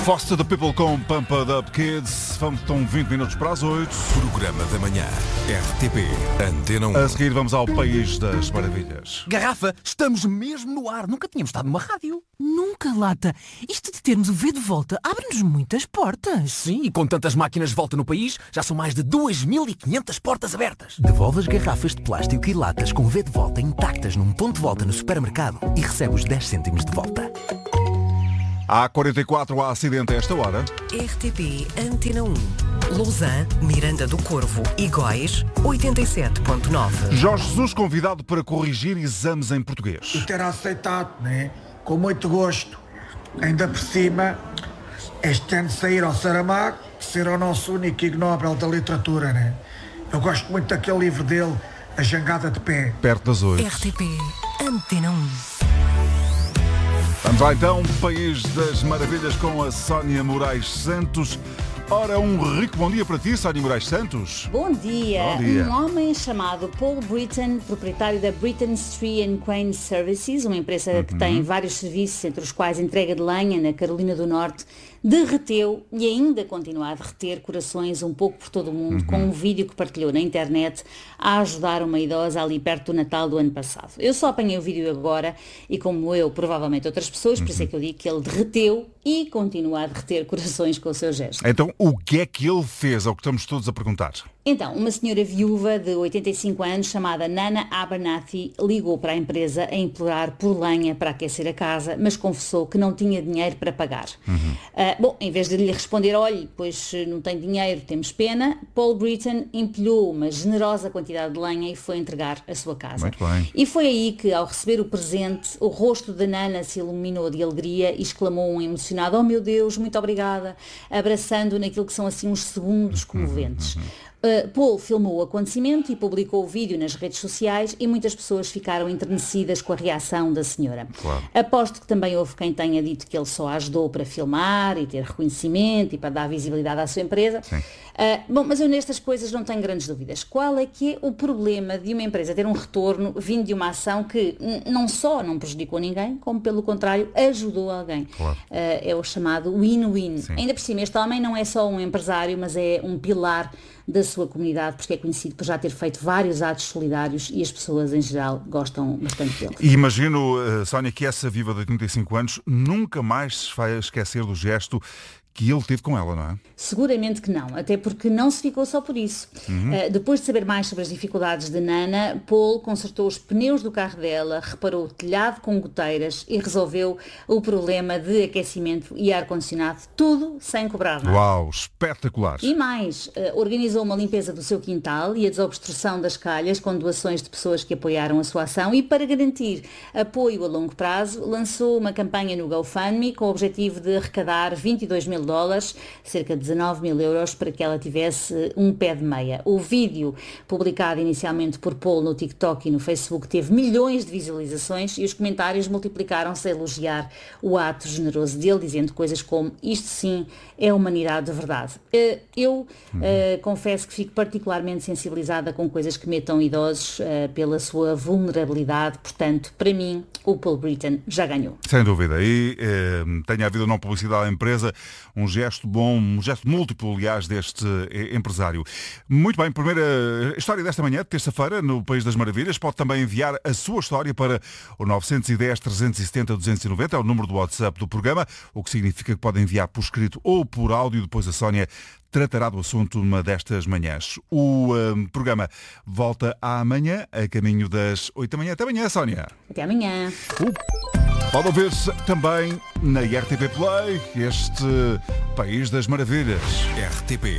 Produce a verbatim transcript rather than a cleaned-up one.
Foster the People com Pump It Up Kids. Faltam vinte minutos para as oito. Programa da manhã. R T P Antena um. A seguir vamos ao País das Maravilhas. Garrafa, estamos mesmo no ar. Nunca tínhamos estado numa rádio. Nunca, Lata. Isto de termos o V de volta abre-nos muitas portas. Sim, e com tantas máquinas de volta no país, já são mais de duas mil e quinhentas portas abertas. Devolve as garrafas de plástico e latas com V de volta intactas num ponto de volta no supermercado e recebe os dez cêntimos de volta. Há quarenta e quatro há acidente a esta hora. R T P Antena um. Lausanne, Miranda do Corvo e Góis, oitenta e sete ponto nove. Jorge Jesus convidado para corrigir exames em português. E terá aceitado, né? Com muito gosto. Ainda por cima, este ano sair ao Saramago, que será o nosso único Ig Nobel da literatura, né? Eu gosto muito daquele livro dele, A Jangada de Pé. Perto das oito. R T P Antena um. Vamos lá então, País das Maravilhas com a Sónia Moraes Santos. Ora, um rico bom dia para ti, Sónia Moraes Santos. Bom dia. Bom dia. Um homem chamado Paul Britton, proprietário da Britain's Tree and Crane Services, uma empresa uhum. que tem vários serviços, entre os quais entrega de lenha na Carolina do Norte, derreteu e ainda continua a derreter corações um pouco por todo o mundo, uhum. com um vídeo que partilhou na internet a ajudar uma idosa ali perto do Natal do ano passado. Eu só apanhei o vídeo agora e, como eu, provavelmente outras pessoas, uhum. por isso é que eu digo que ele derreteu e continua a derreter corações com o seu gesto. Então, o que é que ele fez? É o que estamos todos a perguntar. Então, uma senhora viúva de oitenta e cinco anos, chamada Nana Abernathy, ligou para a empresa a implorar por lenha para aquecer a casa, mas confessou que não tinha dinheiro para pagar. Uhum. Uh, bom, em vez de lhe responder, olhe, pois não tem dinheiro, temos pena, Paul Britton empilhou uma generosa quantidade de lenha e foi entregar a sua casa. Muito bem. E foi aí que, ao receber o presente, o rosto da Nana se iluminou de alegria e exclamou um emocionado, oh meu Deus, muito obrigada, abraçando naquilo que são assim uns segundos comoventes. Uhum, uhum. Uh, Paul filmou o acontecimento e publicou o vídeo nas redes sociais e muitas pessoas ficaram enternecidas com a reação da senhora. Claro. Aposto que também houve quem tenha dito que ele só a ajudou para filmar e ter reconhecimento e para dar visibilidade à sua empresa. Uh, bom, mas eu nestas coisas não tenho grandes dúvidas. Qual é que é o problema de uma empresa ter um retorno vindo de uma ação que n- não só não prejudicou ninguém, como pelo contrário ajudou alguém? Claro. Uh, é o chamado win-win. Sim. Ainda por cima, este homem não é só um empresário, mas é um pilar da sua comunidade, porque é conhecido por já ter feito vários atos solidários e as pessoas em geral gostam bastante dele. E imagino, Sónia, que essa viva de oitenta e cinco anos nunca mais se vai esquecer do gesto que ele teve com ela, não é? Seguramente que não, até porque não se ficou só por isso. Uhum. Uh, depois de saber mais sobre as dificuldades de Nana, Paul consertou os pneus do carro dela, reparou o telhado com goteiras e resolveu o problema de aquecimento e ar-condicionado, tudo sem cobrar nada. Uau, espetacular! E mais, uh, organizou uma limpeza do seu quintal e a desobstrução das calhas com doações de pessoas que apoiaram a sua ação e, para garantir apoio a longo prazo, lançou uma campanha no GoFundMe com o objetivo de arrecadar vinte e dois mil dólares, cerca de dezanove mil euros, para que ela tivesse um pé de meia. O vídeo, publicado inicialmente por Paul no TikTok e no Facebook, teve milhões de visualizações e os comentários multiplicaram-se a elogiar o ato generoso dele, dizendo coisas como isto sim é humanidade de verdade. Eu uh, confesso que fico particularmente sensibilizada com coisas que metam idosos uh, pela sua vulnerabilidade, portanto, para mim, o Paul Britton já ganhou. Sem dúvida. E eh, tenha havido não publicidade à empresa, um gesto bom, um gesto múltiplo, aliás, deste eh, empresário. Muito bem, primeira história desta manhã, de terça-feira, no País das Maravilhas. Pode também enviar a sua história para o nove um zero, trezentos e setenta, duzentos e noventa, é o número do WhatsApp do programa, o que significa que pode enviar por escrito ou por áudio. Depois a Sónia tratará do assunto numa destas manhãs. O um, programa volta amanhã, a caminho das oito da manhã. Até amanhã, Sónia. Até amanhã. Uh, pode ouvir-se também na R T P Play, este País das Maravilhas. R T P